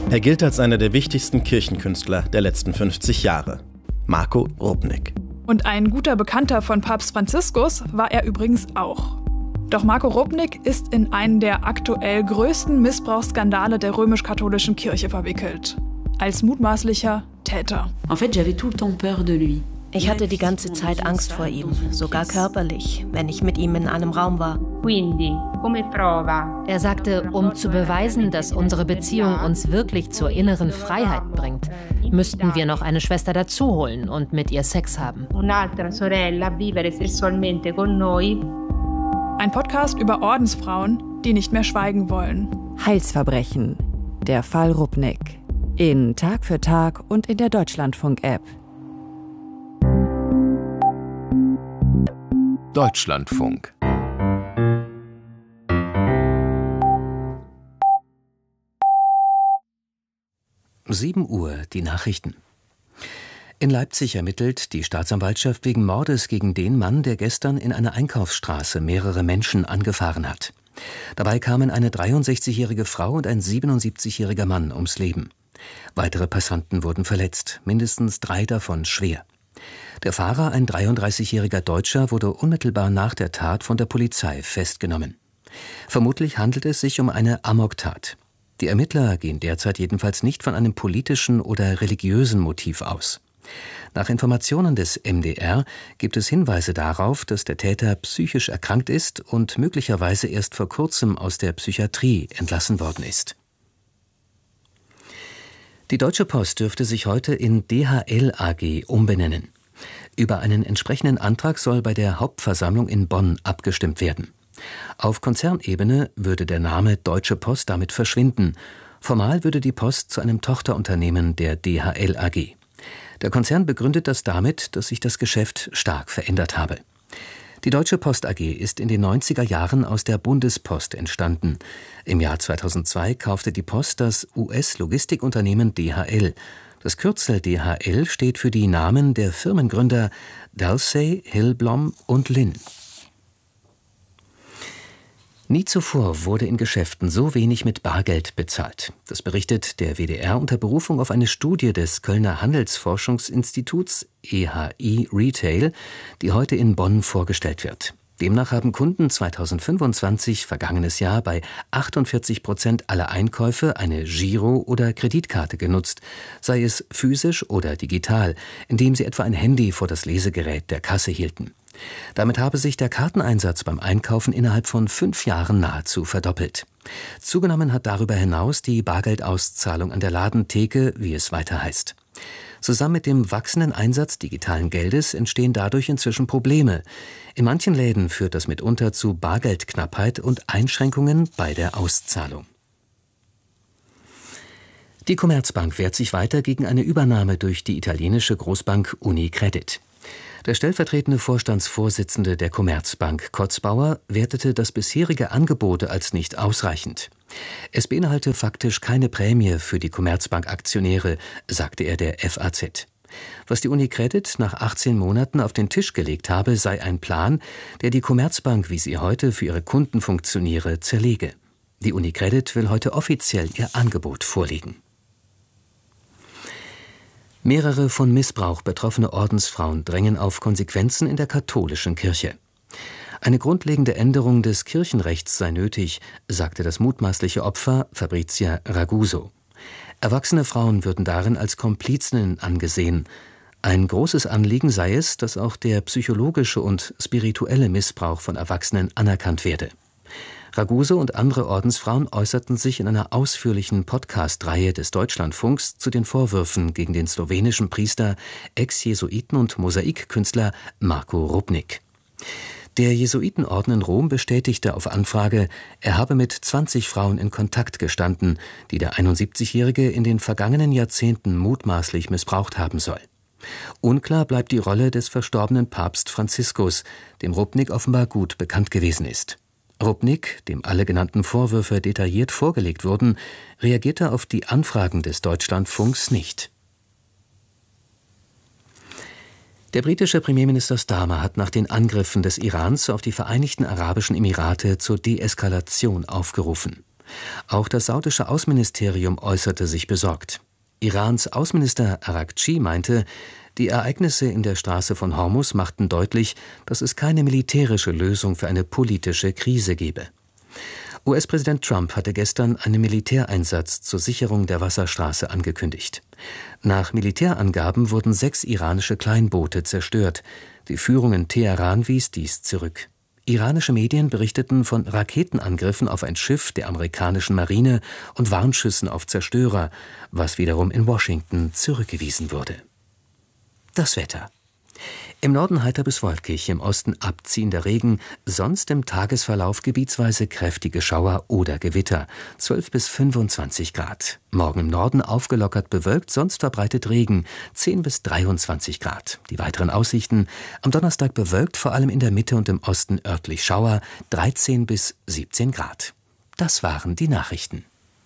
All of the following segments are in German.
Er gilt als einer der wichtigsten Kirchenkünstler der letzten 50 Jahre. Marko Rupnik. Und ein guter Bekannter von Papst Franziskus war er übrigens auch. Doch Marko Rupnik ist in einen der aktuell größten Missbrauchsskandale der römisch-katholischen Kirche verwickelt. Als mutmaßlicher Täter. Ich hatte die ganze Zeit Angst vor ihm, sogar körperlich, wenn ich mit ihm in einem Raum war. Er sagte, um zu beweisen, dass unsere Beziehung uns wirklich zur inneren Freiheit bringt, müssten wir noch eine Schwester dazu holen und mit ihr Sex haben. Ein Podcast über Ordensfrauen, die nicht mehr schweigen wollen. Heilsverbrechen. Der Fall Rupnik. In Tag für Tag und in der Deutschlandfunk-App. Deutschlandfunk. Uhr, die Nachrichten. In Leipzig ermittelt die Staatsanwaltschaft wegen Mordes gegen den Mann, der gestern in einer Einkaufsstraße mehrere Menschen angefahren hat. Dabei kamen eine 63-jährige Frau und ein 77-jähriger Mann ums Leben. Weitere Passanten wurden verletzt, mindestens 3 davon schwer. Der Fahrer, ein 33-jähriger Deutscher, wurde unmittelbar nach der Tat von der Polizei festgenommen. Vermutlich handelt es sich um eine Amoktat. Die Ermittler gehen derzeit jedenfalls nicht von einem politischen oder religiösen Motiv aus. Nach Informationen des MDR gibt es Hinweise darauf, dass der Täter psychisch erkrankt ist und möglicherweise erst vor kurzem aus der Psychiatrie entlassen worden ist. Die Deutsche Post dürfte sich heute in DHL AG umbenennen. Über einen entsprechenden Antrag soll bei der Hauptversammlung in Bonn abgestimmt werden. Auf Konzernebene würde der Name Deutsche Post damit verschwinden. Formal würde die Post zu einem Tochterunternehmen der DHL AG. Der Konzern begründet das damit, dass sich das Geschäft stark verändert habe. Die Deutsche Post AG ist in den 90er Jahren aus der Bundespost entstanden. Im Jahr 2002 kaufte die Post das US-Logistikunternehmen DHL. Das Kürzel DHL steht für die Namen der Firmengründer Dalsey, Hillblom und Lynn. Nie zuvor wurde in Geschäften so wenig mit Bargeld bezahlt. Das berichtet der WDR unter Berufung auf eine Studie des Kölner Handelsforschungsinstituts EHI Retail, die heute in Bonn vorgestellt wird. Demnach haben Kunden 2025, vergangenes Jahr, bei 48% aller Einkäufe eine Giro- oder Kreditkarte genutzt, sei es physisch oder digital, indem sie etwa ein Handy vor das Lesegerät der Kasse hielten. Damit habe sich der Karteneinsatz beim Einkaufen innerhalb von 5 Jahren nahezu verdoppelt. Zugenommen hat darüber hinaus die Bargeldauszahlung an der Ladentheke, wie es weiter heißt. Zusammen mit dem wachsenden Einsatz digitalen Geldes entstehen dadurch inzwischen Probleme. In manchen Läden führt das mitunter zu Bargeldknappheit und Einschränkungen bei der Auszahlung. Die Commerzbank wehrt sich weiter gegen eine Übernahme durch die italienische Großbank UniCredit. Der stellvertretende Vorstandsvorsitzende der Commerzbank, Kotzbauer, wertete das bisherige Angebot als nicht ausreichend. Es beinhalte faktisch keine Prämie für die Commerzbank-Aktionäre, sagte er der FAZ. Was die UniCredit nach 18 Monaten auf den Tisch gelegt habe, sei ein Plan, der die Commerzbank, wie sie heute für ihre Kunden funktioniere, zerlege. Die UniCredit will heute offiziell ihr Angebot vorlegen. Mehrere von Missbrauch betroffene Ordensfrauen drängen auf Konsequenzen in der katholischen Kirche. Eine grundlegende Änderung des Kirchenrechts sei nötig, sagte das mutmaßliche Opfer Fabrizia Raguso. Erwachsene Frauen würden darin als Komplizinnen angesehen. Ein großes Anliegen sei es, dass auch der psychologische und spirituelle Missbrauch von Erwachsenen anerkannt werde. Raguso und andere Ordensfrauen äußerten sich in einer ausführlichen Podcast-Reihe des Deutschlandfunks zu den Vorwürfen gegen den slowenischen Priester, Ex-Jesuiten und Mosaikkünstler Marko Rupnik. Der Jesuitenorden in Rom bestätigte auf Anfrage, er habe mit 20 Frauen in Kontakt gestanden, die der 71-Jährige in den vergangenen Jahrzehnten mutmaßlich missbraucht haben soll. Unklar bleibt die Rolle des verstorbenen Papst Franziskus, dem Rupnik offenbar gut bekannt gewesen ist. Rupnik, dem alle genannten Vorwürfe detailliert vorgelegt wurden, reagierte auf die Anfragen des Deutschlandfunks nicht. Der britische Premierminister Starmer hat nach den Angriffen des Irans auf die Vereinigten Arabischen Emirate zur Deeskalation aufgerufen. Auch das saudische Außenministerium äußerte sich besorgt. Irans Außenminister Araghchi meinte, die Ereignisse in der Straße von Hormuz machten deutlich, dass es keine militärische Lösung für eine politische Krise gebe. US-Präsident Trump hatte gestern einen Militäreinsatz zur Sicherung der Wasserstraße angekündigt. Nach Militärangaben wurden 6 iranische Kleinboote zerstört. Die Führung in Teheran wies dies zurück. Iranische Medien berichteten von Raketenangriffen auf ein Schiff der amerikanischen Marine und Warnschüssen auf Zerstörer, was wiederum in Washington zurückgewiesen wurde. Das Wetter. Im Norden heiter bis wolkig, im Osten abziehender Regen, sonst im Tagesverlauf gebietsweise kräftige Schauer oder Gewitter, 12 bis 25 Grad. Morgen im Norden aufgelockert bewölkt, sonst verbreitet Regen, 10 bis 23 Grad. Die weiteren Aussichten: am Donnerstag bewölkt, vor allem in der Mitte und im Osten örtlich Schauer, 13 bis 17 Grad. Das waren die Nachrichten.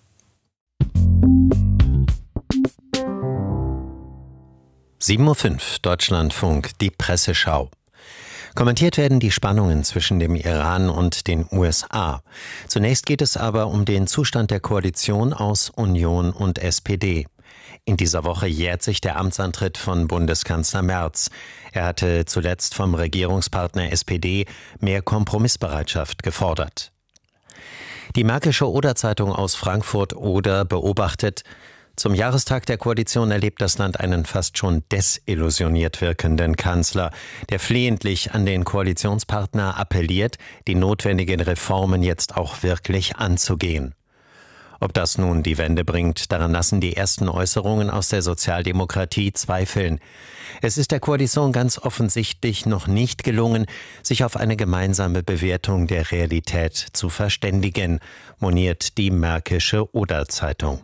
(7:05 Uhr) Deutschlandfunk, die Presseschau. Kommentiert werden die Spannungen zwischen dem Iran und den USA. Zunächst geht es aber um den Zustand der Koalition aus Union und SPD. In dieser Woche jährt sich der Amtsantritt von Bundeskanzler Merz. Er hatte zuletzt vom Regierungspartner SPD mehr Kompromissbereitschaft gefordert. Die Märkische Oder-Zeitung aus Frankfurt-Oder beobachtet: Zum Jahrestag der Koalition erlebt das Land einen fast schon desillusioniert wirkenden Kanzler, der flehentlich an den Koalitionspartner appelliert, die notwendigen Reformen jetzt auch wirklich anzugehen. Ob das nun die Wende bringt, daran lassen die ersten Äußerungen aus der Sozialdemokratie zweifeln. Es ist der Koalition ganz offensichtlich noch nicht gelungen, sich auf eine gemeinsame Bewertung der Realität zu verständigen, moniert die Märkische Oder-Zeitung.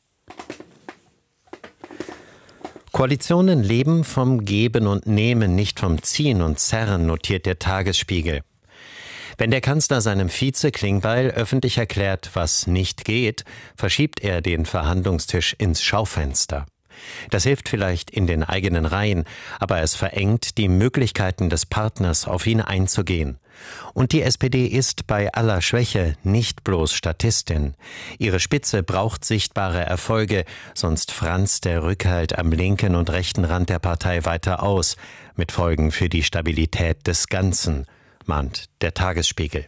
Koalitionen leben vom Geben und Nehmen, nicht vom Ziehen und Zerren, notiert der Tagesspiegel. Wenn der Kanzler seinem Vize Klingbeil öffentlich erklärt, was nicht geht, verschiebt er den Verhandlungstisch ins Schaufenster. Das hilft vielleicht in den eigenen Reihen, aber es verengt die Möglichkeiten des Partners, auf ihn einzugehen. Und die SPD ist bei aller Schwäche nicht bloß Statistin. Ihre Spitze braucht sichtbare Erfolge, sonst franzt der Rückhalt am linken und rechten Rand der Partei weiter aus, mit Folgen für die Stabilität des Ganzen, mahnt der Tagesspiegel.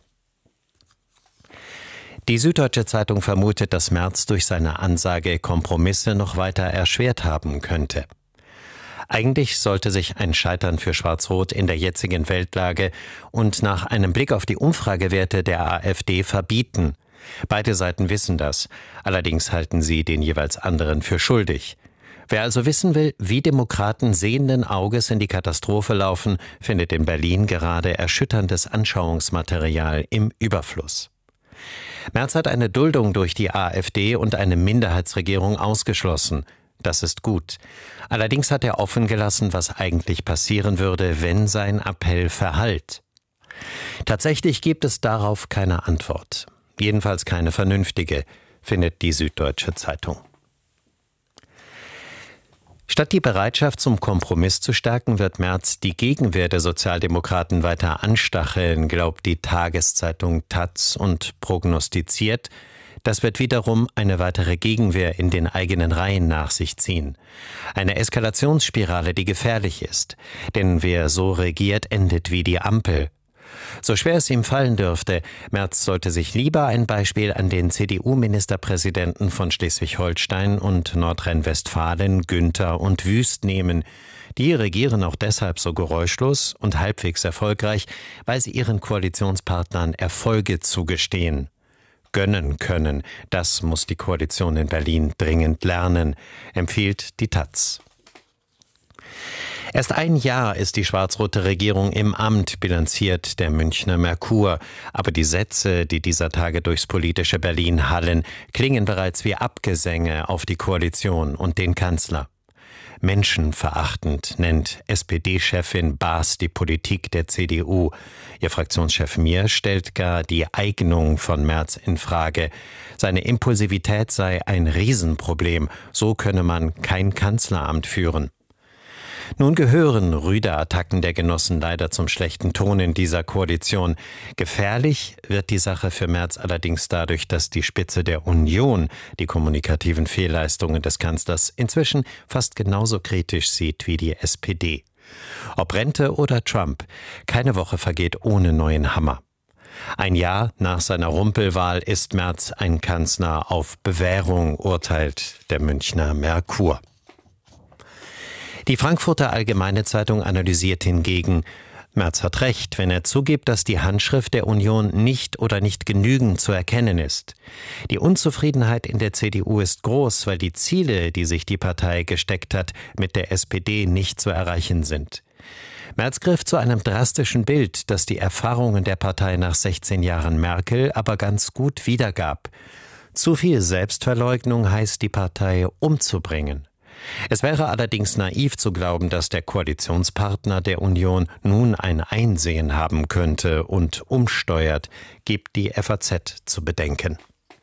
Die Süddeutsche Zeitung vermutet, dass Merz durch seine Ansage Kompromisse noch weiter erschwert haben könnte. Eigentlich sollte sich ein Scheitern für Schwarz-Rot in der jetzigen Weltlage und nach einem Blick auf die Umfragewerte der AfD verbieten. Beide Seiten wissen das, allerdings halten sie den jeweils anderen für schuldig. Wer also wissen will, wie Demokraten sehenden Auges in die Katastrophe laufen, findet in Berlin gerade erschütterndes Anschauungsmaterial im Überfluss. Merz hat eine Duldung durch die AfD und eine Minderheitsregierung ausgeschlossen. Das ist gut. Allerdings hat er offen gelassen, was eigentlich passieren würde, wenn sein Appell verhallt. Tatsächlich gibt es darauf keine Antwort. Jedenfalls keine vernünftige, findet die Süddeutsche Zeitung. Statt die Bereitschaft zum Kompromiss zu stärken, wird Merz die Gegenwehr der Sozialdemokraten weiter anstacheln, glaubt die Tageszeitung taz und prognostiziert, das wird wiederum eine weitere Gegenwehr in den eigenen Reihen nach sich ziehen. Eine Eskalationsspirale, die gefährlich ist. Denn wer so regiert, endet wie die Ampel. So schwer es ihm fallen dürfte, Merz sollte sich lieber ein Beispiel an den CDU-Ministerpräsidenten von Schleswig-Holstein und Nordrhein-Westfalen, Günther und Wüst, nehmen. Die regieren auch deshalb so geräuschlos und halbwegs erfolgreich, weil sie ihren Koalitionspartnern Erfolge zugestehen. Gönnen können, das muss die Koalition in Berlin dringend lernen, empfiehlt die taz. Erst ein Jahr ist die schwarz-rote Regierung im Amt, bilanziert der Münchner Merkur. Aber die Sätze, die dieser Tage durchs politische Berlin hallen, klingen bereits wie Abgesänge auf die Koalition und den Kanzler. Menschenverachtend nennt SPD-Chefin Baas die Politik der CDU. Ihr Fraktionschef Mier stellt gar die Eignung von Merz in Frage. Seine Impulsivität sei ein Riesenproblem. So könne man kein Kanzleramt führen. Nun gehören rüde Attacken der Genossen leider zum schlechten Ton in dieser Koalition. Gefährlich wird die Sache für Merz allerdings dadurch, dass die Spitze der Union die kommunikativen Fehlleistungen des Kanzlers inzwischen fast genauso kritisch sieht wie die SPD. Ob Rente oder Trump, keine Woche vergeht ohne neuen Hammer. Ein Jahr nach seiner Rumpelwahl ist Merz ein Kanzler auf Bewährung, urteilt der Münchner Merkur. Die Frankfurter Allgemeine Zeitung analysiert hingegen, Merz hat recht, wenn er zugibt, dass die Handschrift der Union nicht oder nicht genügend zu erkennen ist. Die Unzufriedenheit in der CDU ist groß, weil die Ziele, die sich die Partei gesteckt hat, mit der SPD nicht zu erreichen sind. Merz griff zu einem drastischen Bild, das die Erfahrungen der Partei nach 16 Jahren Merkel aber ganz gut wiedergab. Zu viel Selbstverleugnung heißt, die Partei umzubringen. Es wäre allerdings naiv zu glauben, dass der Koalitionspartner der Union nun ein Einsehen haben könnte und umsteuert, gibt die FAZ zu bedenken.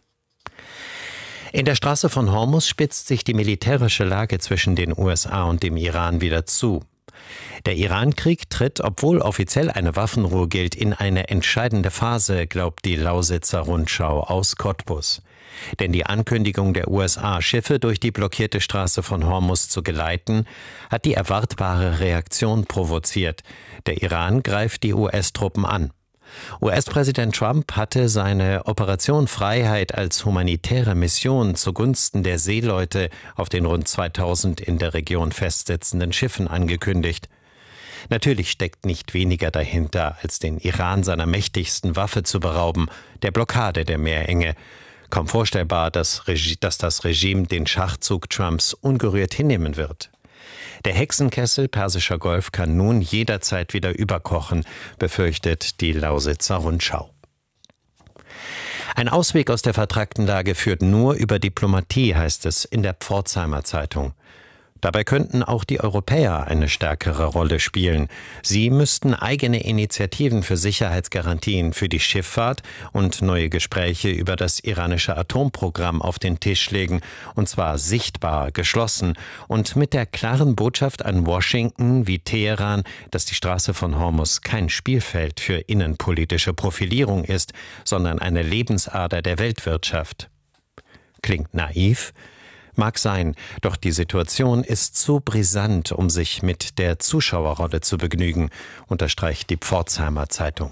In der Straße von Hormuz spitzt sich die militärische Lage zwischen den USA und dem Iran wieder zu. Der Iran-Krieg tritt, obwohl offiziell eine Waffenruhe gilt, in eine entscheidende Phase, glaubt die Lausitzer Rundschau aus Cottbus. Denn die Ankündigung der USA, Schiffe durch die blockierte Straße von Hormuz zu geleiten, hat die erwartbare Reaktion provoziert. Der Iran greift die US-Truppen an. US-Präsident Trump hatte seine Operation Freiheit als humanitäre Mission zugunsten der Seeleute auf den rund 2000 in der Region festsitzenden Schiffen angekündigt. Natürlich steckt nicht weniger dahinter, als den Iran seiner mächtigsten Waffe zu berauben, der Blockade der Meerenge. Kaum vorstellbar, dass das Regime den Schachzug Trumps ungerührt hinnehmen wird. Der Hexenkessel Persischer Golf kann nun jederzeit wieder überkochen, befürchtet die Lausitzer Rundschau. Ein Ausweg aus der vertrackten Lage führt nur über Diplomatie, heißt es in der Pforzheimer Zeitung. Dabei könnten auch die Europäer eine stärkere Rolle spielen. Sie müssten eigene Initiativen für Sicherheitsgarantien für die Schifffahrt und neue Gespräche über das iranische Atomprogramm auf den Tisch legen, und zwar sichtbar, geschlossen und mit der klaren Botschaft an Washington wie Teheran, dass die Straße von Hormuz kein Spielfeld für innenpolitische Profilierung ist, sondern eine Lebensader der Weltwirtschaft. Klingt naiv? Mag sein, doch die Situation ist zu brisant, um sich mit der Zuschauerrolle zu begnügen, unterstreicht die Pforzheimer Zeitung.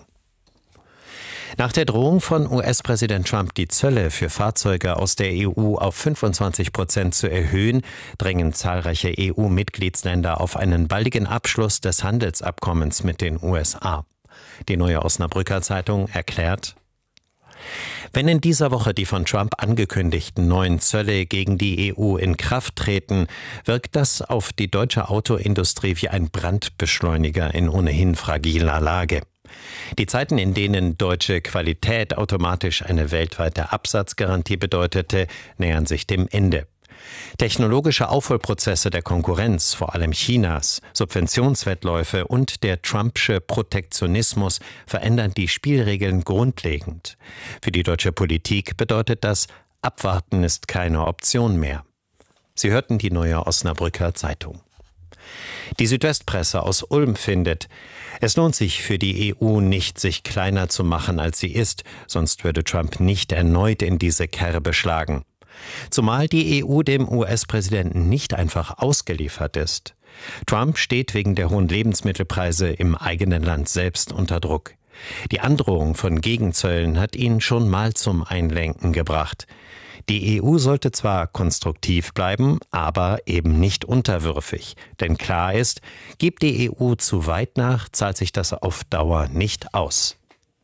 Nach der Drohung von US-Präsident Trump, die Zölle für Fahrzeuge aus der EU auf 25% zu erhöhen, drängen zahlreiche EU-Mitgliedsländer auf einen baldigen Abschluss des Handelsabkommens mit den USA. Die Neue Osnabrücker Zeitung erklärt: Wenn in dieser Woche die von Trump angekündigten neuen Zölle gegen die EU in Kraft treten, wirkt das auf die deutsche Autoindustrie wie ein Brandbeschleuniger in ohnehin fragiler Lage. Die Zeiten, in denen deutsche Qualität automatisch eine weltweite Absatzgarantie bedeutete, nähern sich dem Ende. Technologische Aufholprozesse der Konkurrenz, vor allem Chinas, Subventionswettläufe und der Trumpsche Protektionismus verändern die Spielregeln grundlegend. Für die deutsche Politik bedeutet das, Abwarten ist keine Option mehr. Sie hörten die Neue Osnabrücker Zeitung. Die Südwestpresse aus Ulm findet, es lohnt sich für die EU nicht, sich kleiner zu machen, als sie ist, sonst würde Trump nicht erneut in diese Kerbe schlagen. Zumal die EU dem US-Präsidenten nicht einfach ausgeliefert ist. Trump steht wegen der hohen Lebensmittelpreise im eigenen Land selbst unter Druck. Die Androhung von Gegenzöllen hat ihn schon mal zum Einlenken gebracht. Die EU sollte zwar konstruktiv bleiben, aber eben nicht unterwürfig. Denn klar ist, gibt die EU zu weit nach, zahlt sich das auf Dauer nicht aus.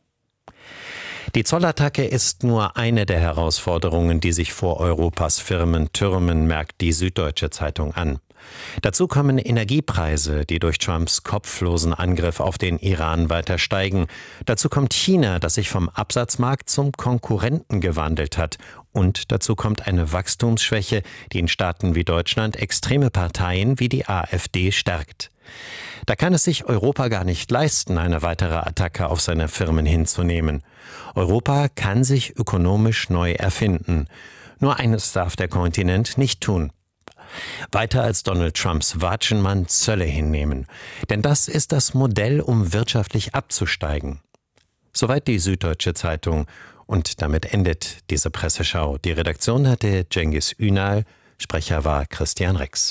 Die Zollattacke ist nur eine der Herausforderungen, die sich vor Europas Firmen türmen, merkt die Süddeutsche Zeitung an. Dazu kommen Energiepreise, die durch Trumps kopflosen Angriff auf den Iran weiter steigen. Dazu kommt China, das sich vom Absatzmarkt zum Konkurrenten gewandelt hat. Und dazu kommt eine Wachstumsschwäche, die in Staaten wie Deutschland extreme Parteien wie die AfD stärkt. Da kann es sich Europa gar nicht leisten, eine weitere Attacke auf seine Firmen hinzunehmen. Europa kann sich ökonomisch neu erfinden. Nur eines darf der Kontinent nicht tun: weiter als Donald Trumps Watschenmann Zölle hinnehmen. Denn das ist das Modell, um wirtschaftlich abzusteigen. Soweit die Süddeutsche Zeitung. Und damit endet diese Presseschau. Die Redaktion hatte Cengiz Ünal, Sprecher war Christian Rex.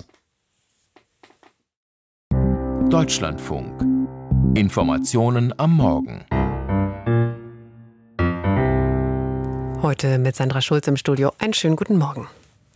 Deutschlandfunk. Informationen am Morgen. Heute mit Sandra Schulz im Studio. Einen schönen guten Morgen.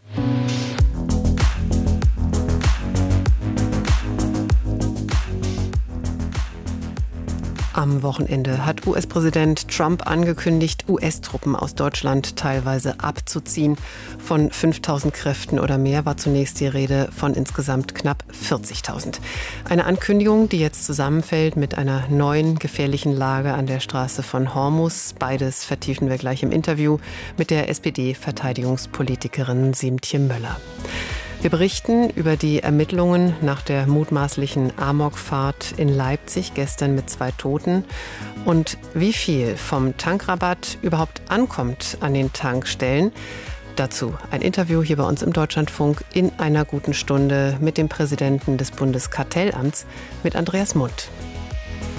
Am Wochenende hat US-Präsident Trump angekündigt, US-Truppen aus Deutschland teilweise abzuziehen. Von 5.000 Kräften oder mehr war zunächst die Rede von insgesamt knapp 40.000. Eine Ankündigung, die jetzt zusammenfällt mit einer neuen gefährlichen Lage an der Straße von Hormuz. Beides vertiefen wir gleich im Interview mit der SPD-Verteidigungspolitikerin Siemtje Möller. Wir berichten über die Ermittlungen nach der mutmaßlichen Amokfahrt in Leipzig, gestern mit 2 Toten. Und wie viel vom Tankrabatt überhaupt ankommt an den Tankstellen. Dazu ein Interview hier bei uns im Deutschlandfunk in einer guten Stunde mit dem Präsidenten des Bundeskartellamts, mit Andreas Mundt.